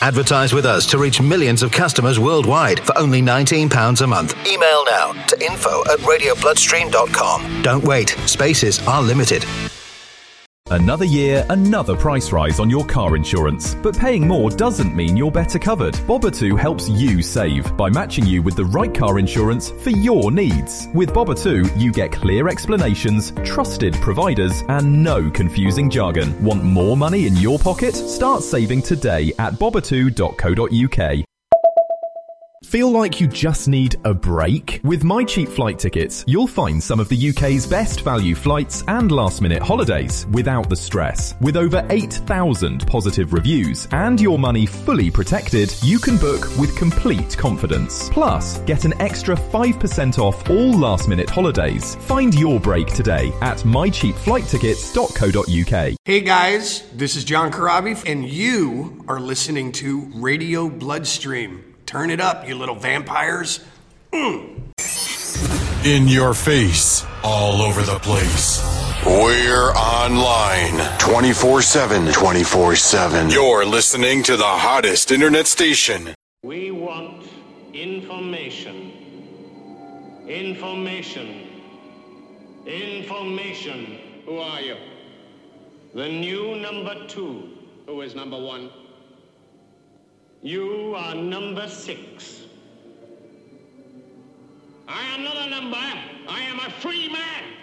Advertise with us to reach millions of customers worldwide for only £19 a month. Email now to info@radiobloodstream.com. Don't wait. Spaces are limited. Another year, another price rise on your car insurance. But paying more doesn't mean you're better covered. Boba2 helps you save by matching you with the right car insurance for your needs. With Boba2, you get clear explanations, trusted providers, and no confusing jargon. Want more money in your pocket? Start saving today at boba2.co.uk. Feel like you just need a break? With My Cheap Flight Tickets, you'll find some of the UK's best value flights and last-minute holidays without the stress. With over 8,000 positive reviews and your money fully protected, you can book with complete confidence. Plus, get an extra 5% off all last-minute holidays. Find your break today at mycheapflighttickets.co.uk. Hey guys, this is John Karabi, and you are listening to Radio Bloodstream. Turn it up, you little vampires. In your face, all over the place. We're online 24/7. 24/7. You're listening to the hottest internet station. We want information. Information. Information. Who are you? The new number 2. Who is number 1? You are number 6. I am not a number. I am a free man.